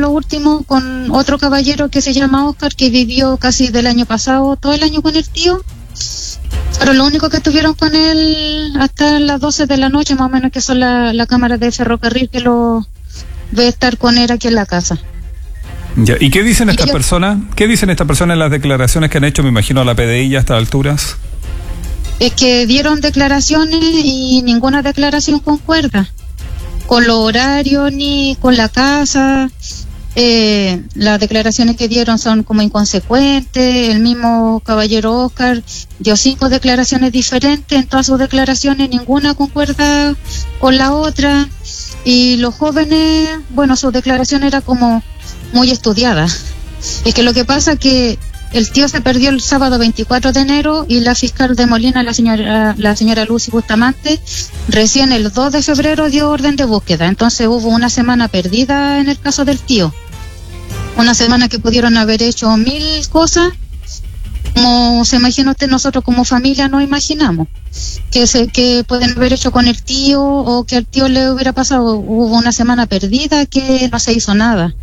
lo último con otro caballero que se llama Oscar, que vivió casi del año pasado todo el año con el tío. Pero lo único que estuvieron con él hasta las 12 de la noche, más o menos, que son la cámara de ferrocarril que lo ve estar con él aquí en la casa. Ya. ¿Y qué dicen estas personas? ¿Qué dicen estas personas en las declaraciones que han hecho, me imagino, a la PDI ya a estas alturas? Es que dieron declaraciones y ninguna declaración concuerda con los horarios ni con la casa. Las declaraciones que dieron son como inconsecuentes. El mismo caballero Oscar dio 5 declaraciones diferentes. En todas sus declaraciones ninguna concuerda con la otra. Y los jóvenes, bueno, su declaración era como muy estudiada. Es que lo que pasa es que el tío se perdió el sábado 24 de enero y la fiscal de Molina, la señora Lucy Bustamante, recién el 2 de febrero dio orden de búsqueda. Entonces hubo una semana perdida en el caso del tío. Una semana que pudieron haber hecho 1000 cosas. Como se imagina usted, nosotros como familia no imaginamos que pueden haber hecho con el tío o que al tío le hubiera pasado. Hubo una semana perdida que no se hizo nada.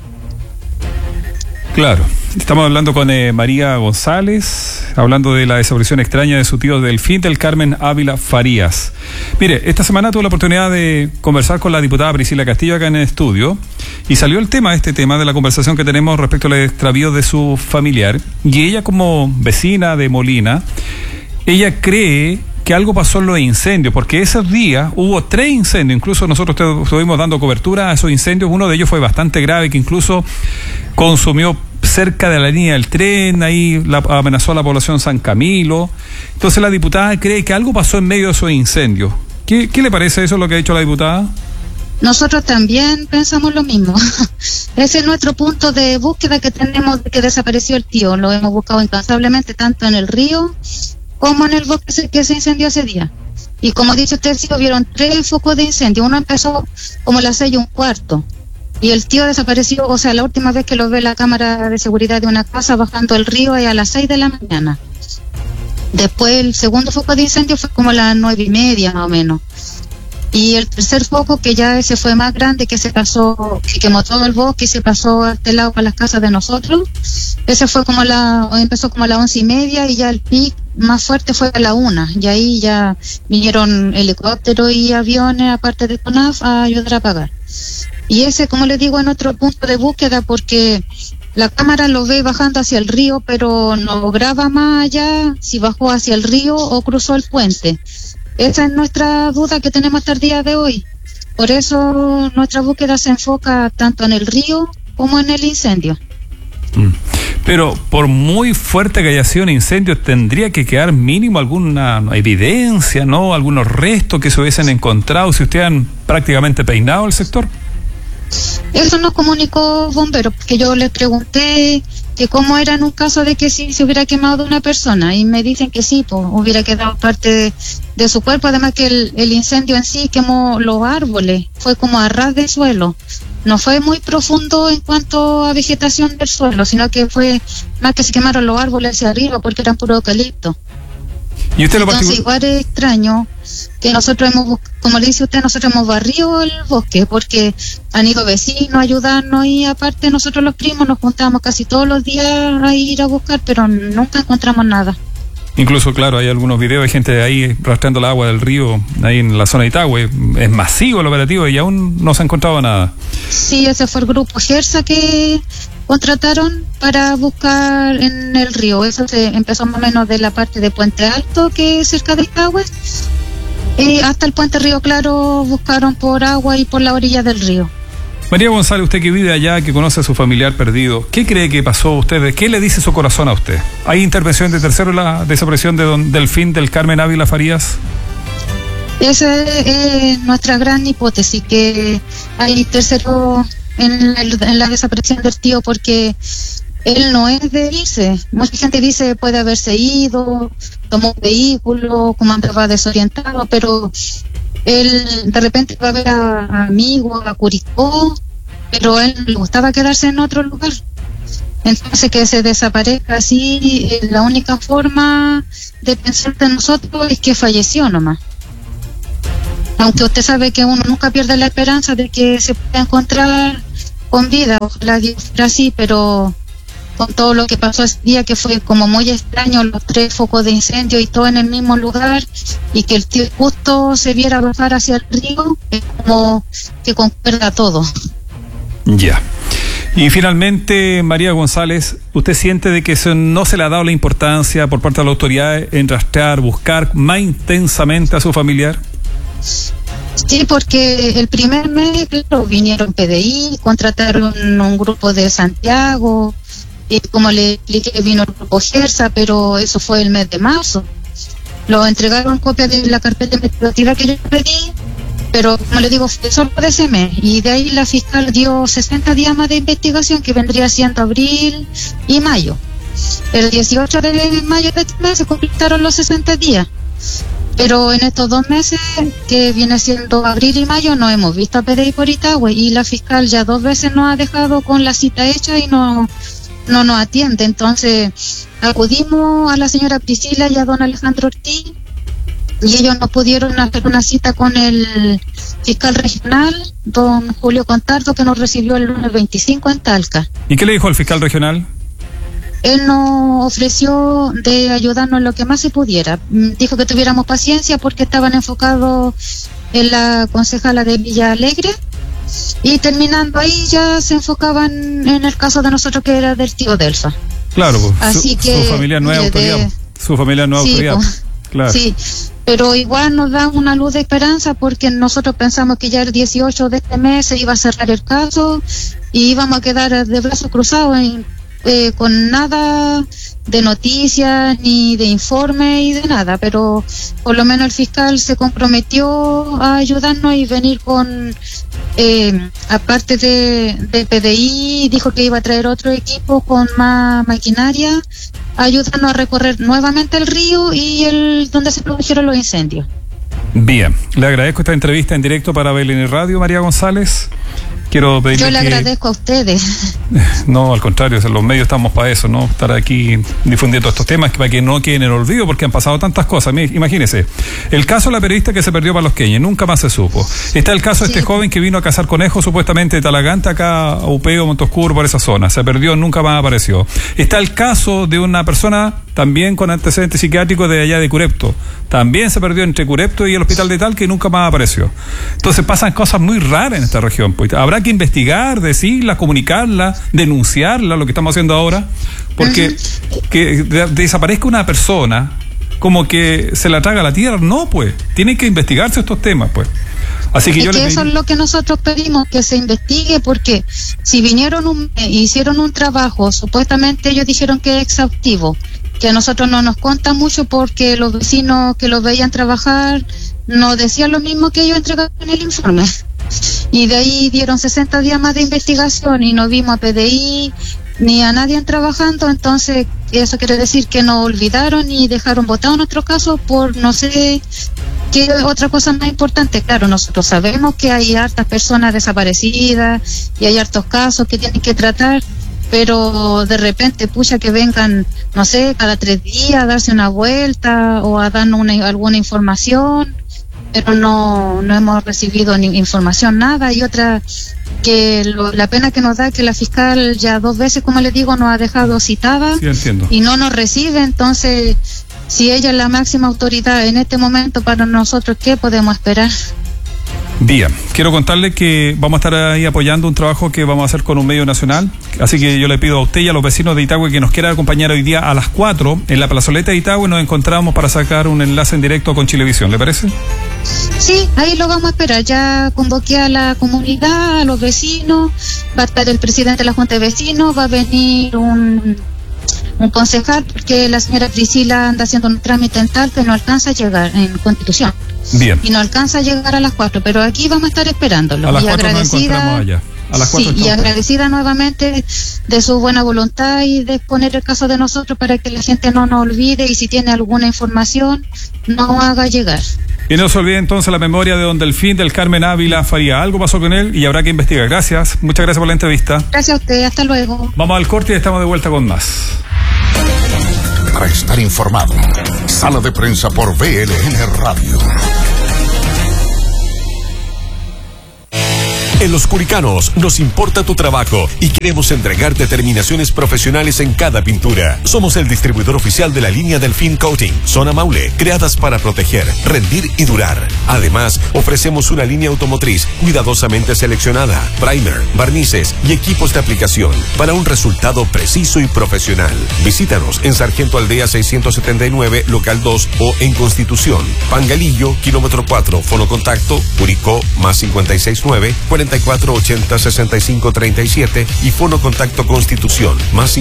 Claro, estamos hablando con María González, hablando de la desaparición extraña de su tío Delfín del Carmen Ávila Farías. Mire, esta semana tuve la oportunidad de conversar con la diputada Priscila Castillo acá en el estudio y salió este tema de la conversación que tenemos respecto al extravío de su familiar, y ella, como vecina de Molina, ella cree que algo pasó en los incendios, porque esos días hubo 3 incendios, incluso nosotros estuvimos dando cobertura a esos incendios. Uno de ellos fue bastante grave, que incluso consumió cerca de la línea del tren, ahí amenazó a la población San Camilo. Entonces la diputada cree que algo pasó en medio de esos incendios. ¿Qué le parece eso, lo que ha dicho la diputada? Nosotros también pensamos lo mismo. Ese es nuestro punto de búsqueda que tenemos, de que desapareció el tío. Lo hemos buscado incansablemente tanto en el río como en el bosque que se incendió ese día. Y como dice usted, sí, hubieron 3 focos de incendio. Uno empezó como a las 6:15. Y el tío desapareció, o sea, la última vez que lo ve la cámara de seguridad de una casa bajando el río es a las 6 de la mañana. Después el segundo foco de incendio fue como a las 9:30 más o menos. Y el tercer foco, que ya ese fue más grande, que se pasó, que quemó todo el bosque y se pasó a este lado para las casas de nosotros, ese fue empezó como a las 11:30 y ya el pic más fuerte fue a la 1. Y ahí ya vinieron helicópteros y aviones, aparte de CONAF, a ayudar a apagar. Y ese, como les digo, es nuestro punto de búsqueda, porque la cámara lo ve bajando hacia el río, pero no graba más allá si bajó hacia el río o cruzó el puente. Esa es nuestra duda que tenemos hasta el día de hoy. Por eso nuestra búsqueda se enfoca tanto en el río como en el incendio. Pero por muy fuerte que haya sido un incendio, tendría que quedar mínimo alguna evidencia, ¿no? Algunos restos que se hubiesen encontrado si ustedes han prácticamente peinado el sector. Eso nos comunicó bomberos, porque yo les pregunté que cómo era en un caso de que si se hubiera quemado de una persona, y me dicen que sí, pues hubiera quedado parte de su cuerpo. Además que el incendio en sí quemó los árboles, fue como a ras del suelo, no fue muy profundo en cuanto a vegetación del suelo, sino que fue más que se quemaron los árboles hacia arriba porque eran puro eucalipto. ¿Y usted Entonces igual es extraño que nosotros como le dice usted, nosotros hemos barrido el bosque porque han ido vecinos a ayudarnos, y aparte nosotros los primos nos juntamos casi todos los días a ir a buscar, pero nunca encontramos nada. Incluso, claro, hay algunos videos de gente ahí rastreando el agua del río ahí en la zona de Itagüe. Es masivo el operativo y aún no se ha encontrado nada. Sí, ese fue el grupo Gersa que contrataron para buscar en el río. Eso se empezó más o menos de la parte de Puente Alto, que es cerca de Itagüe, hasta el puente Río Claro. Buscaron por agua y por la orilla del río. María González, usted que vive allá, que conoce a su familiar perdido, ¿qué cree que pasó a usted? ¿Qué le dice su corazón a usted? ¿Hay intervención de tercero en la desaparición de Delfín del Carmen Ávila Farías? Esa es nuestra gran hipótesis, que hay tercero en la desaparición del tío, porque él no es de irse. Mucha gente dice puede haberse ido, tomó un vehículo, como andaba desorientado, pero él de repente va a ver a amigos, a Curicó, pero a él le gustaba quedarse en otro lugar. Entonces que se desaparezca así, la única forma de pensar de nosotros es que falleció nomás. Aunque usted sabe que uno nunca pierde la esperanza de que se pueda encontrar con vida, ojalá Dios fuera así, pero con todo lo que pasó ese día, que fue como muy extraño, los 3 focos de incendio y todo en el mismo lugar, y que el tío justo se viera bajar hacia el río, es como que concuerda todo. Ya. Y finalmente, María González, ¿usted siente de que no se le ha dado la importancia por parte de las autoridades en rastrear, buscar más intensamente a su familiar? Sí, porque el primer mes, claro, vinieron PDI, contrataron un grupo de Santiago, y como le expliqué, vino el grupo Gersa, pero eso fue el mes de marzo. Lo entregaron copia de la carpeta investigativa que yo pedí, pero como le digo, fue solo de ese mes, y de ahí la fiscal dio 60 días más de investigación, que vendría siendo abril y mayo. El 18 de mayo de este mes se completaron los 60 días, pero en estos 2 meses, que viene siendo abril y mayo, no hemos visto a PDI por Itagüe, y la fiscal ya 2 veces nos ha dejado con la cita hecha y no nos atiende. Entonces acudimos a la señora Priscila y a don Alejandro Ortiz, y ellos no pudieron hacer una cita con el fiscal regional, don Julio Contardo, que nos recibió el lunes 25 en Talca. ¿Y qué le dijo el fiscal regional? Él nos ofreció de ayudarnos en lo que más se pudiera. Dijo que tuviéramos paciencia porque estaban enfocados en la concejala de Villa Alegre, y terminando ahí ya se enfocaban en el caso de nosotros, que era del tío Delfa. Claro, pues, así que su familia no es autoridad. Su familia no es autoridad. Pues, claro. Sí, pero igual nos da una luz de esperanza, porque nosotros pensamos que ya el 18 de este mes se iba a cerrar el caso y íbamos a quedar de brazos cruzados con nada de noticias ni de informe y de nada, pero por lo menos el fiscal se comprometió a ayudarnos y venir con aparte de PDI, dijo que iba a traer otro equipo con más maquinaria, ayudarnos a recorrer nuevamente el río y donde se produjeron los incendios. Bien, le agradezco esta entrevista en directo para BLN Radio, María González. Quiero pedirle Yo le agradezco a ustedes. No, al contrario, los medios estamos para eso, ¿no? Estar aquí difundiendo estos temas para que no queden en el olvido, porque han pasado tantas cosas. Imagínese, el caso de la periodista que se perdió para Los Queñes, nunca más se supo. Está el caso de este joven que vino a cazar conejos supuestamente de Talagante, acá a Upeo, Montoscuro, por esa zona. Se perdió, nunca más apareció. Está el caso de una persona también con antecedentes psiquiátricos de allá de Curepto. También se perdió entre Curepto y el hospital de Talca y nunca más apareció. Entonces pasan cosas muy raras en esta región. Pues habrá que investigar, decirlas, comunicarlas, denunciarlas, lo que estamos haciendo ahora, porque que desaparezca una persona como que se la traga la tierra, no, pues, tienen que investigarse estos temas, pues. Así que eso es lo que nosotros pedimos, que se investigue, porque si vinieron hicieron un trabajo, supuestamente ellos dijeron que es exhaustivo, que a nosotros no nos conta mucho, porque los vecinos que los veían trabajar nos decían lo mismo que ellos entregaron en el informe. Y de ahí dieron 60 días más de investigación y no vimos a PDI ni a nadie trabajando. Entonces eso quiere decir que nos olvidaron y dejaron botado nuestro caso por no sé qué otra cosa más importante. Claro, nosotros sabemos que hay hartas personas desaparecidas y hay hartos casos que tienen que tratar, pero de repente, pucha, que vengan, no sé, cada 3 días a darse una vuelta o a darnos alguna información, pero no hemos recibido ni información, nada. Y otra, que la pena que nos da que la fiscal ya 2 veces, como les digo, nos ha dejado citada, sí, entiendo, y no nos recibe. Entonces, si ella es la máxima autoridad en este momento para nosotros, ¿qué podemos esperar? Bien, quiero contarle que vamos a estar ahí apoyando un trabajo que vamos a hacer con un medio nacional, así que yo le pido a usted y a los vecinos de Itagüe que nos quieran acompañar hoy día a las 4 en la plazoleta de Itagüe. Nos encontramos para sacar un enlace en directo con Chilevisión, ¿le parece? Sí, ahí lo vamos a esperar. Ya convoqué a la comunidad, a los vecinos, va a estar el presidente de la Junta de Vecinos, va a venir un concejal, porque la señora Priscila anda haciendo un trámite en Talca y no alcanza a llegar en Constitución. Bien. Y no alcanza a llegar a las 4, pero aquí vamos a estar esperándolo. A las 4 nos encontramos allá. A las 4 sí, y agradecida nuevamente de su buena voluntad y de exponer el caso de nosotros para que la gente no nos olvide, y si tiene alguna información, no haga llegar. Y no se olvide entonces la memoria de don Delfín del Carmen Ávila Faría. Algo pasó con él y habrá que investigar. Gracias, muchas gracias por la entrevista. Gracias a usted, hasta luego. Vamos al corte y estamos de vuelta con más. Para estar informado, Sala de Prensa por BLN Radio. En Los Curicanos nos importa tu trabajo y queremos entregarte terminaciones profesionales en cada pintura. Somos el distribuidor oficial de la línea Delfín Coating, Zona Maule, creadas para proteger, rendir y durar. Además, ofrecemos una línea automotriz cuidadosamente seleccionada, primer, barnices y equipos de aplicación para un resultado preciso y profesional. Visítanos en Sargento Aldea 679, local 2 o en Constitución, Pangalillo, kilómetro 4, fonocontacto, Curicó, más 569 4480-6537 y fono contacto Constitución, más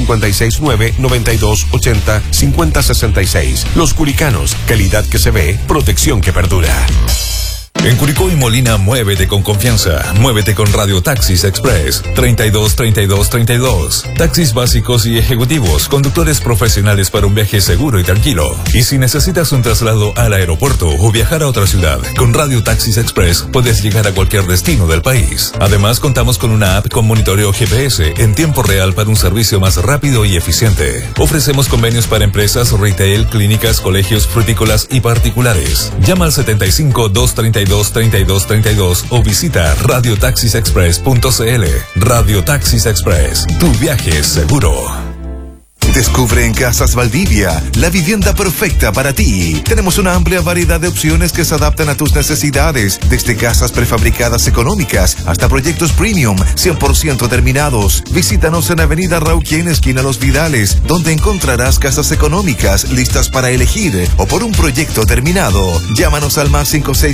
569-9280-5066. Los Curicanos, calidad que se ve, protección que perdura. En Curicó y Molina, muévete con confianza. Muévete con Radio Taxis Express 323232. Taxis básicos y ejecutivos, conductores profesionales para un viaje seguro y tranquilo. Y si necesitas un traslado al aeropuerto o viajar a otra ciudad, con Radio Taxis Express puedes llegar a cualquier destino del país. Además, contamos con una app con monitoreo GPS en tiempo real para un servicio más rápido y eficiente. Ofrecemos convenios para empresas, retail, clínicas, colegios, frutícolas y particulares. Llama al 75-232-3232 o visita radiotaxisexpress.cl. Radio Taxis Express, tu viaje es seguro. Descubre en Casas Valdivia la vivienda perfecta para ti. Tenemos una amplia variedad de opciones que se adaptan a tus necesidades, desde casas prefabricadas económicas hasta proyectos premium 100% terminados. Visítanos en Avenida Rauquien, esquina Los Vidales, donde encontrarás casas económicas listas para elegir o por un proyecto terminado. Llámanos al más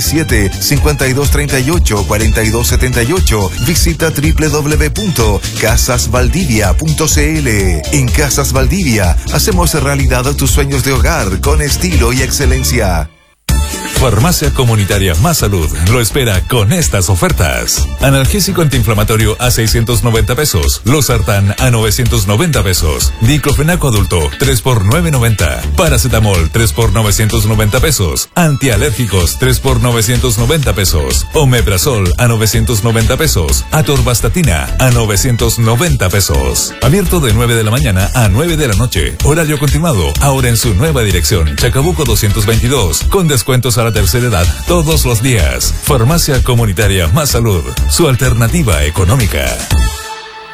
567-5238-4278. Visita www.casasvaldivia.cl. En Casas Valdivia hacemos realidad tus sueños de hogar con estilo y excelencia. Farmacia Comunitaria Más Salud lo espera con estas ofertas. Analgésico antiinflamatorio a 690 pesos. Losartán a 990 pesos. Diclofenaco adulto 3 por 990. Paracetamol 3 por 990 pesos. Antialérgicos 3 por 990 pesos. Omeprazol a 990 pesos. Atorvastatina a 990 pesos. Abierto de 9 de la mañana a 9 de la noche. Horario continuado, ahora en su nueva dirección, Chacabuco 222, con descuentos a la tercera edad todos los días. Farmacia Comunitaria Más Salud, su alternativa económica.